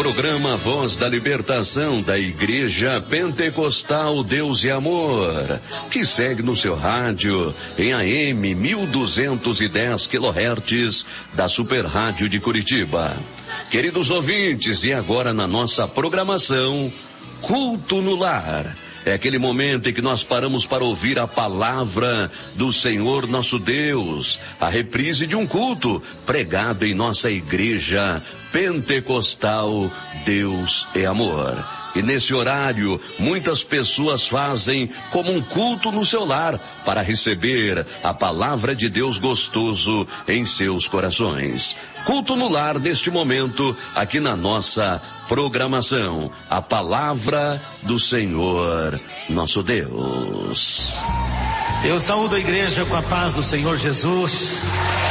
programa Voz da Libertação da Igreja Pentecostal Deus e Amor, que segue no seu rádio em AM 1210 kHz da Super Rádio de Curitiba. Queridos ouvintes, e agora na nossa programação, Culto no Lar. É aquele momento em que nós paramos para ouvir a palavra do Senhor nosso Deus, a reprise de um culto pregado em nossa igreja pentecostal Deus é Amor. E nesse horário, muitas pessoas fazem como um culto no seu lar para receber a palavra de Deus gostoso em seus corações. Culto no lar neste momento, aqui na nossa programação, a palavra do Senhor, nosso Deus. Eu saúdo a igreja com a paz do Senhor Jesus.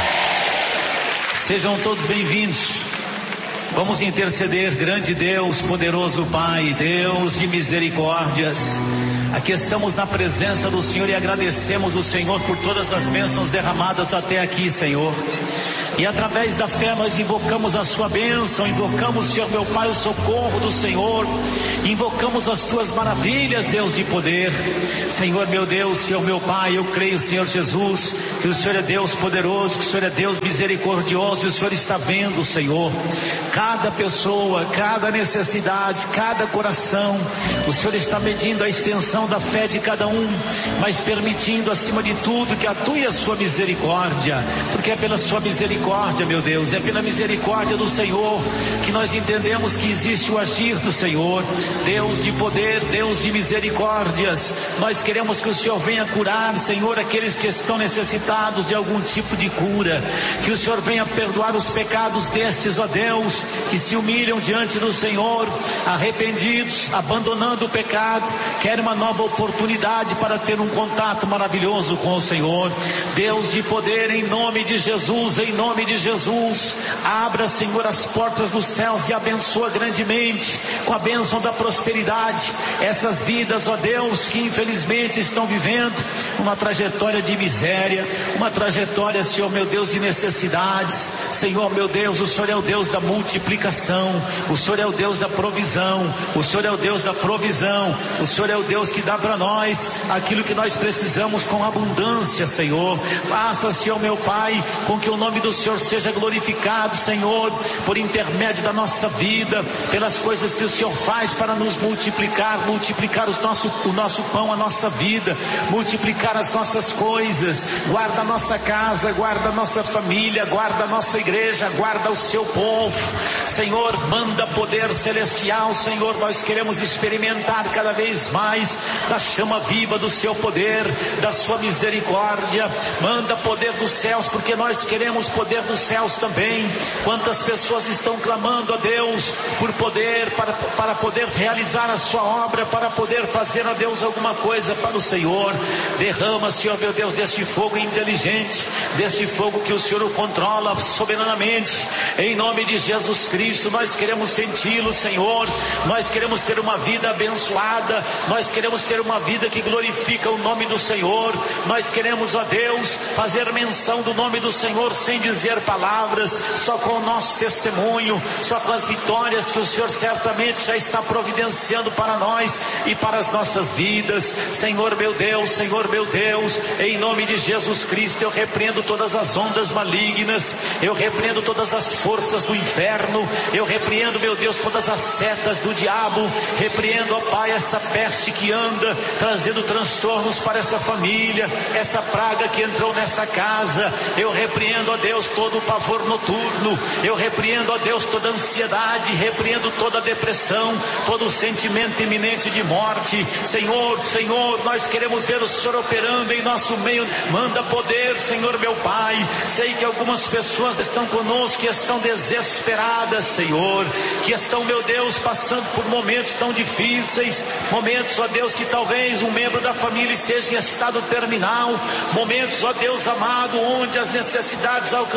Sejam todos bem-vindos. Vamos interceder, grande Deus, poderoso Pai, Deus de misericórdias. Aqui estamos na presença do Senhor e agradecemos o Senhor por todas as bênçãos derramadas até aqui, Senhor. E através da fé nós invocamos a sua bênção, invocamos, Senhor meu Pai, o socorro do Senhor, invocamos as tuas maravilhas, Deus de poder. Senhor meu Deus, Senhor meu Pai, eu creio, Senhor Jesus, que o Senhor é Deus poderoso, que o Senhor é Deus misericordioso, e o Senhor está vendo, Senhor, cada pessoa, cada necessidade, cada coração. O Senhor está medindo a extensão da fé de cada um, mas permitindo acima de tudo que atue a sua misericórdia, porque é pela sua misericórdia, meu Deus, é pela misericórdia do Senhor que nós entendemos que existe o agir do Senhor. Deus de poder, Deus de misericórdias, nós queremos que o Senhor venha curar, Senhor, aqueles que estão necessitados de algum tipo de cura, que o Senhor venha perdoar os pecados destes, ó Deus, que se humilham diante do Senhor, arrependidos, abandonando o pecado, querem uma nova oportunidade para ter um contato maravilhoso com o Senhor. Deus de poder, em nome de Jesus, em nome de Jesus, abra, Senhor, as portas dos céus e abençoa grandemente com a bênção da prosperidade essas vidas, ó Deus, que infelizmente estão vivendo uma trajetória de miséria, uma trajetória, Senhor meu Deus, de necessidades. Senhor meu Deus, o Senhor é o Deus da multiplicação, o Senhor é o Deus da provisão, o Senhor é o Deus da provisão, o Senhor é o Deus que dá para nós aquilo que nós precisamos com abundância, Senhor. Faça, Senhor meu Pai, com que o nome do Senhor seja glorificado, Senhor, por intermédio da nossa vida, pelas coisas que o Senhor faz para nos multiplicar o nosso pão, a nossa vida, multiplicar as nossas coisas. Guarda a nossa casa, guarda a nossa família, guarda a nossa igreja, guarda o seu povo, Senhor. Manda poder celestial, Senhor, nós queremos experimentar cada vez mais da chama viva do seu poder, da sua misericórdia. Manda poder dos céus, porque nós queremos poder dos céus também. Quantas pessoas estão clamando a Deus por poder, para poder realizar a sua obra, para poder fazer a Deus alguma coisa para o Senhor. Derrama, Senhor meu Deus, deste fogo inteligente, deste fogo que o Senhor o controla soberanamente, em nome de Jesus Cristo. Nós queremos senti-lo, Senhor, nós queremos ter uma vida abençoada, nós queremos ter uma vida que glorifica o nome do Senhor. Nós queremos, ó Deus, fazer menção do nome do Senhor sem dizer palavras, só com o nosso testemunho, só com as vitórias que o Senhor certamente já está providenciando para nós e para as nossas vidas. Senhor meu Deus, em nome de Jesus Cristo, eu repreendo todas as ondas malignas, eu repreendo todas as forças do inferno, eu repreendo, meu Deus, todas as setas do diabo, repreendo, ó Pai, essa peste que anda trazendo transtornos para essa família, essa praga que entrou nessa casa. Eu repreendo, ó Deus, todo o pavor noturno, eu repreendo, ó Deus, toda a ansiedade, repreendo toda a depressão, todo o sentimento iminente de morte. Senhor, nós queremos ver o Senhor operando em nosso meio. Manda poder, Senhor meu Pai. Sei que algumas pessoas estão conosco, que estão desesperadas, Senhor, que estão, meu Deus, passando por momentos tão difíceis, momentos, ó Deus, que talvez um membro da família esteja em estado terminal, momentos, ó Deus amado, onde as necessidades alcançam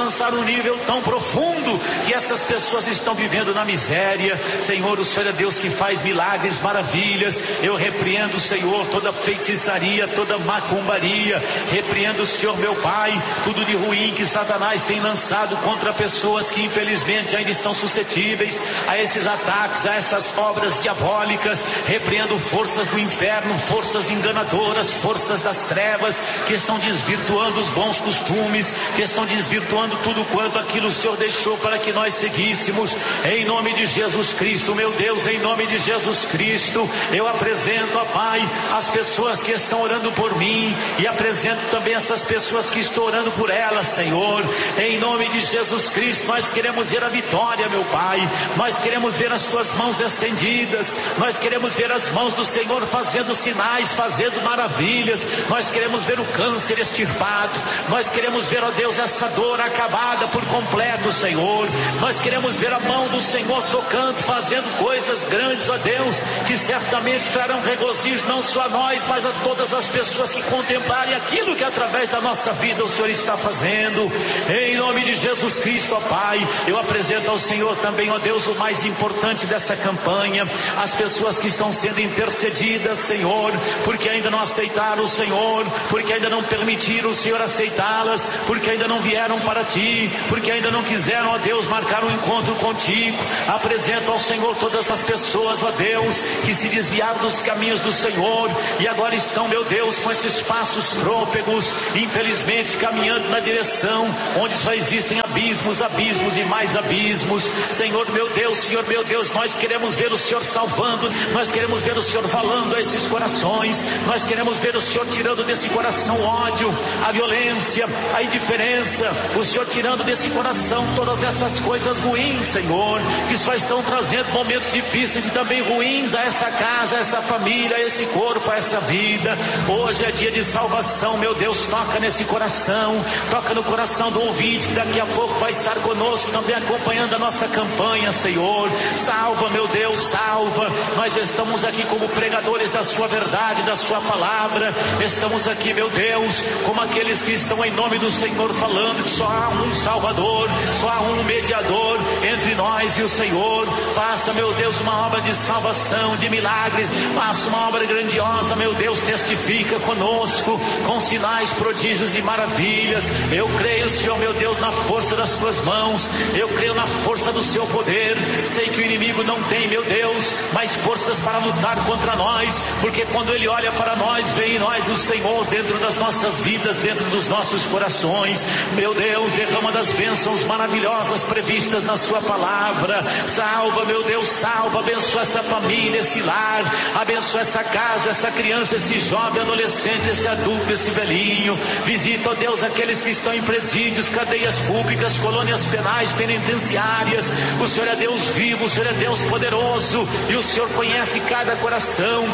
alcançar um nível tão profundo que essas pessoas estão vivendo na miséria. Senhor, o Senhor é Deus que faz milagres, maravilhas. Eu repreendo, Senhor, toda feitiçaria, toda macumbaria. Repreendo, Senhor, meu Pai, tudo de ruim que Satanás tem lançado contra pessoas que infelizmente ainda estão suscetíveis a esses ataques, a essas obras diabólicas. Repreendo forças do inferno, forças enganadoras, forças das trevas que estão desvirtuando os bons costumes, que estão desvirtuando tudo quanto aquilo o Senhor deixou para que nós seguíssemos. Em nome de Jesus Cristo, meu Deus, em nome de Jesus Cristo, eu apresento, ó Pai, as pessoas que estão orando por mim, e apresento também essas pessoas que estão orando por elas, Senhor. Em nome de Jesus Cristo, nós queremos ver a vitória, meu Pai. Nós queremos ver as tuas mãos estendidas. Nós queremos ver as mãos do Senhor fazendo sinais, fazendo maravilhas. Nós queremos ver o câncer extirpado. Nós queremos ver, ó Deus, essa dor acabada por completo, Senhor. Nós queremos ver a mão do Senhor tocando, fazendo coisas grandes, ó Deus, que certamente trarão regozijo não só a nós, mas a todas as pessoas que contemplarem aquilo que através da nossa vida o Senhor está fazendo. Em nome de Jesus Cristo, ó Pai, eu apresento ao Senhor também, ó Deus, o mais importante dessa campanha, as pessoas que estão sendo intercedidas, Senhor, porque ainda não aceitaram o Senhor, porque ainda não permitiram o Senhor aceitá-las, porque ainda não vieram para Ti, porque ainda não quiseram, ó Deus, marcar um encontro contigo. Apresento ao Senhor todas as pessoas, ó Deus, que se desviaram dos caminhos do Senhor e agora estão, meu Deus, com esses passos trôpegos, infelizmente caminhando na direção onde só existem abismos, abismos e mais abismos. Senhor meu Deus, nós queremos ver o Senhor salvando, nós queremos ver o Senhor falando a esses corações, nós queremos ver o Senhor tirando desse coração o ódio, a violência, a indiferença, o Senhor tirando desse coração todas essas coisas ruins, Senhor, que só estão trazendo momentos difíceis e também ruins a essa casa, a essa família, a esse corpo, a essa vida. Hoje é dia de salvação, meu Deus, toca nesse coração, toca no coração do ouvinte que daqui a pouco vai estar conosco também acompanhando a nossa campanha, Senhor. Salva, meu Deus, salva. Nós estamos aqui como pregadores da sua verdade, da sua palavra. Estamos aqui, meu Deus, como aqueles que estão em nome do Senhor falando que só há um Salvador, só há um mediador entre nós e o Senhor. Faça, meu Deus, uma obra de salvação, de milagres. Faça uma obra grandiosa, meu Deus, testifica conosco com sinais, prodígios e maravilhas. Eu creio, Senhor, meu Deus, na força das tuas mãos. Eu creio na força do seu poder. Sei que o inimigo não tem, meu Deus, mais forças para lutar contra nós, porque quando ele olha para nós, vê em nós o Senhor dentro das nossas vidas, dentro dos nossos corações. Meu Deus, derrama das bênçãos maravilhosas previstas na sua palavra. Salva, meu Deus, salva, abençoa essa família, esse lar, abençoa essa casa, essa criança, esse jovem, adolescente, esse adulto, esse velhinho. Visita, ó Deus, aqueles que estão em presídios, cadeias públicas, colônias penais, penitenciárias. O Senhor é Deus vivo, o Senhor é Deus poderoso, e o Senhor conhece cada coração.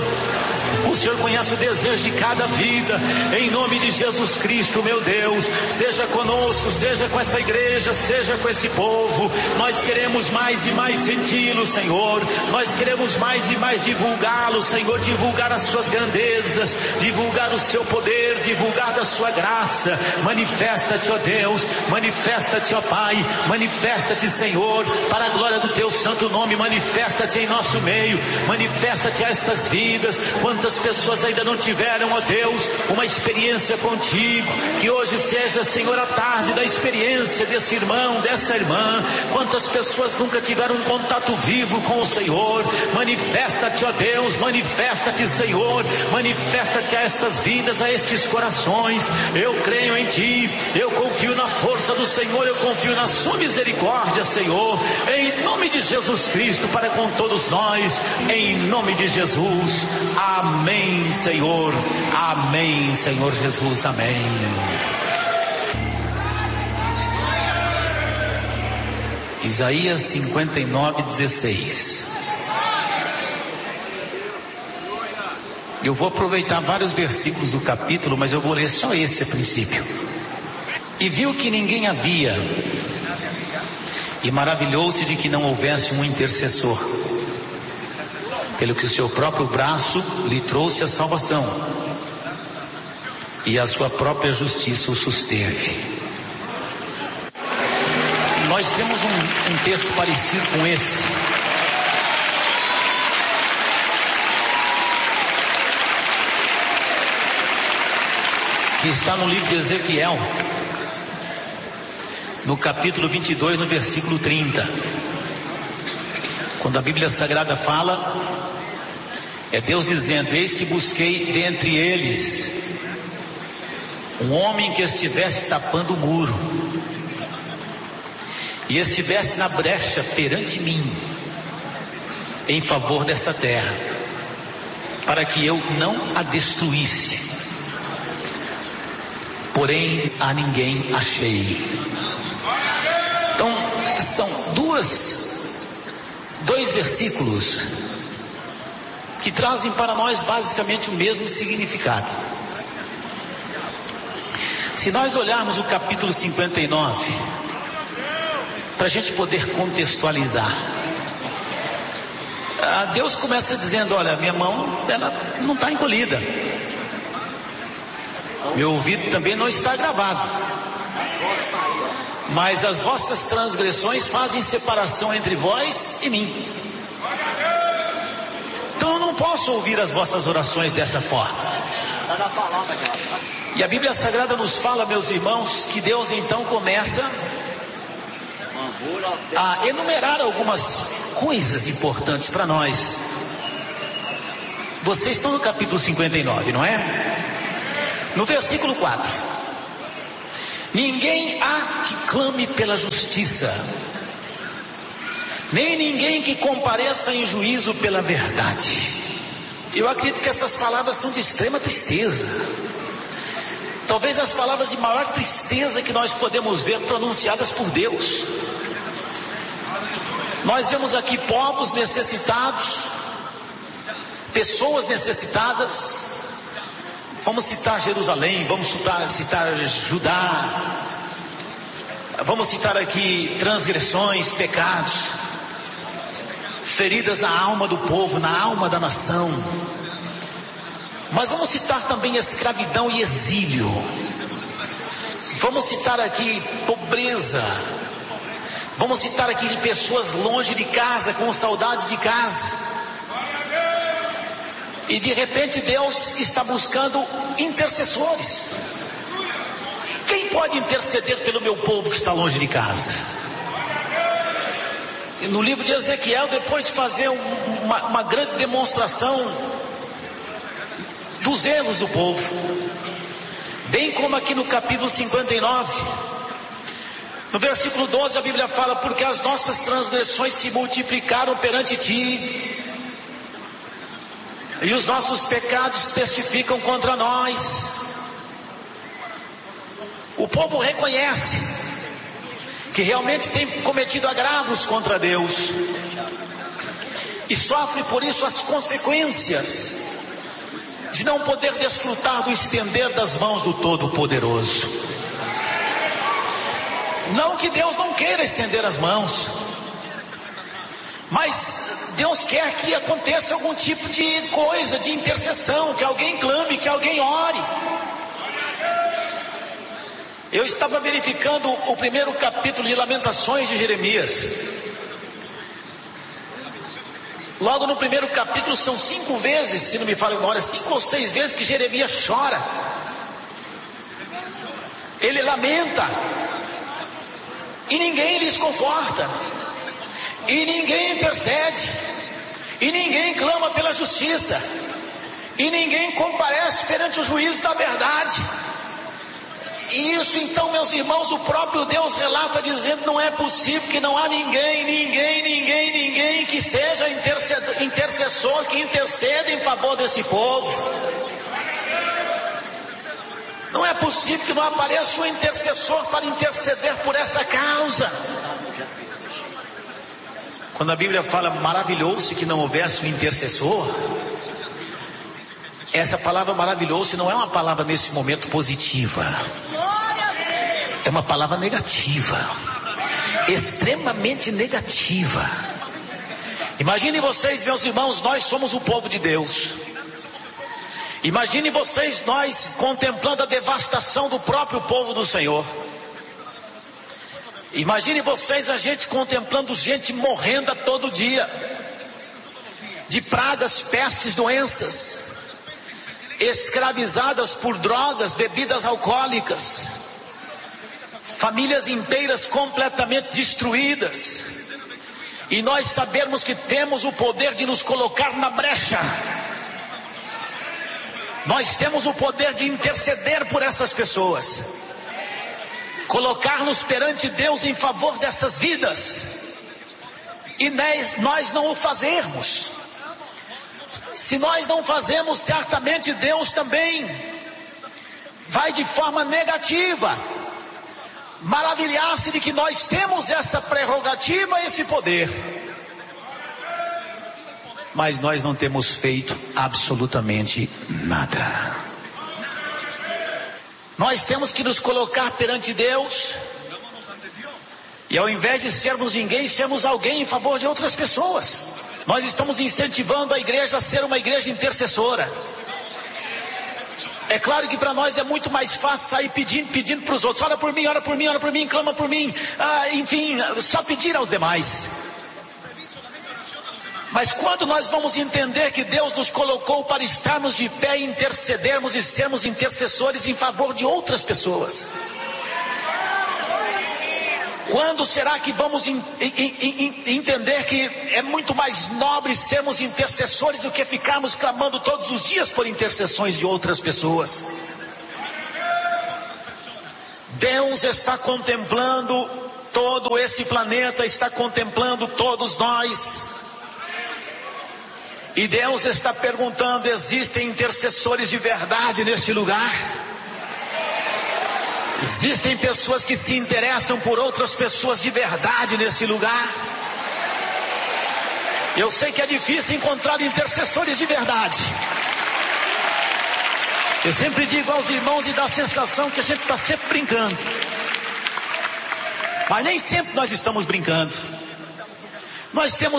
O Senhor conhece o desejo de cada vida. Em nome de Jesus Cristo, meu Deus, seja conosco, seja com essa igreja, seja com esse povo. Nós queremos mais e mais senti-lo, Senhor. Nós queremos mais e mais divulgá-lo, Senhor, divulgar as suas grandezas, divulgar o seu poder, divulgar da sua graça. Manifesta-te, ó Deus, manifesta-te, ó Pai, manifesta-te, Senhor, para a glória do teu santo nome. Manifesta-te em nosso meio, manifesta-te a estas vidas. Quantas pessoas ainda não tiveram, ó Deus, uma experiência contigo, que hoje seja, Senhor, a tarde da experiência desse irmão, dessa irmã. Quantas pessoas nunca tiveram um contato vivo com o Senhor. Manifesta-te, ó Deus, manifesta-te, Senhor, manifesta-te a estas vidas, a estes corações. Eu creio em Ti, eu confio na força do Senhor, eu confio na sua misericórdia, Senhor, em nome de Jesus Cristo, para com todos nós, em nome de Jesus. Amém, Senhor. Amém, Senhor Jesus. Amém. Isaías 59:16. Eu vou aproveitar vários versículos do capítulo, mas eu vou ler só esse a princípio. E viu que ninguém havia, e maravilhou-se de que não houvesse um intercessor, pelo que o seu próprio braço lhe trouxe a salvação, e a sua própria justiça o susteve. Nós temos um texto parecido com esse. Que está no livro de Ezequiel, no capítulo 22, no versículo 30. Quando a Bíblia Sagrada fala, é Deus dizendo: eis que busquei dentre eles um homem que estivesse tapando o muro e estivesse na brecha perante mim, em favor dessa terra, para que eu não a destruísse. Porém a ninguém achei. Então são dois versículos que trazem para nós basicamente o mesmo significado. Se nós olharmos o capítulo 59, para a gente poder contextualizar, Deus começa dizendo: olha, minha mão, ela não está encolhida, meu ouvido também não está gravado, mas as vossas transgressões fazem separação entre vós e mim. Então eu não posso ouvir as vossas orações dessa forma. E a Bíblia Sagrada nos fala, meus irmãos, que Deus então começa a enumerar algumas coisas importantes para nós. Vocês estão no capítulo 59, não é? No versículo 4: ninguém há que clame pela justiça, nem ninguém que compareça em juízo pela verdade. Eu acredito que essas palavras são de extrema tristeza, talvez as palavras de maior tristeza que nós podemos ver pronunciadas por Deus. Nós vemos aqui povos necessitados, pessoas necessitadas. Vamos citar Jerusalém, vamos citar Judá, vamos citar aqui transgressões, pecados, feridas na alma do povo, na alma da nação. Mas vamos citar também escravidão e exílio. Vamos citar aqui pobreza. Vamos citar aqui de pessoas longe de casa, com saudades de casa. E de repente Deus está buscando intercessores. Quem pode interceder pelo meu povo que está longe de casa? E no livro de Ezequiel, depois de fazer uma grande demonstração dos erros do povo, bem como aqui no capítulo 59, no versículo 12, a Bíblia fala: porque as nossas transgressões se multiplicaram perante ti, e os nossos pecados testificam contra nós. O povo reconhece que realmente tem cometido agravos contra Deus e sofre por isso as consequências de não poder desfrutar do estender das mãos do Todo-Poderoso. Não que Deus não queira estender as mãos, mas Deus quer que aconteça algum tipo de coisa, de intercessão, que alguém clame, que alguém ore. Eu estava verificando o primeiro capítulo de Lamentações de Jeremias. Logo no primeiro capítulo são 5 vezes, se não me falha a memória, 5 ou 6 vezes que Jeremias chora. Ele lamenta e ninguém lhes conforta, e ninguém intercede, e ninguém clama pela justiça, e ninguém comparece perante o juízo da verdade. E isso então, meus irmãos, o próprio Deus relata dizendo: não é possível que não há ninguém que seja intercessor, que interceda em favor desse povo. Não é possível que não apareça um intercessor para interceder por essa causa. Quando a Bíblia fala maravilhou-se que não houvesse um intercessor, essa palavra maravilhou-se não é uma palavra nesse momento positiva, é uma palavra negativa, extremamente negativa. Imaginem vocês, meus irmãos, nós somos o povo de Deus. Imaginem vocês, nós contemplando a devastação do próprio povo do Senhor. Imagine vocês, a gente contemplando gente morrendo a todo dia, de pragas, pestes, doenças, escravizadas por drogas, bebidas alcoólicas, famílias inteiras completamente destruídas, e nós sabermos que temos o poder de nos colocar na brecha. Nós temos o poder de interceder por essas pessoas, colocar-nos perante Deus em favor dessas vidas, e nós não o fazermos. Se nós não fazemos, certamente Deus também vai de forma negativa maravilhar-se de que nós temos essa prerrogativa, esse poder, mas nós não temos feito absolutamente nada. Nós temos que nos colocar perante Deus, e ao invés de sermos ninguém, sermos alguém em favor de outras pessoas. Nós estamos incentivando a igreja a ser uma igreja intercessora. É claro que para nós é muito mais fácil sair pedindo para os outros: ora por mim, ora por mim, ora por mim, clama por mim, enfim, só pedir aos demais. Mas quando nós vamos entender que Deus nos colocou para estarmos de pé e intercedermos e sermos intercessores em favor de outras pessoas? Quando será que vamos entender que é muito mais nobre sermos intercessores do que ficarmos clamando todos os dias por intercessões de outras pessoas? Deus está contemplando todo esse planeta, está contemplando todos nós. E Deus está perguntando: existem intercessores de verdade neste lugar? Existem pessoas que se interessam por outras pessoas de verdade nesse lugar? Eu sei que é difícil encontrar intercessores de verdade. Eu sempre digo aos irmãos e dá a sensação que a gente está sempre brincando. Mas nem sempre nós estamos brincando. Nós temos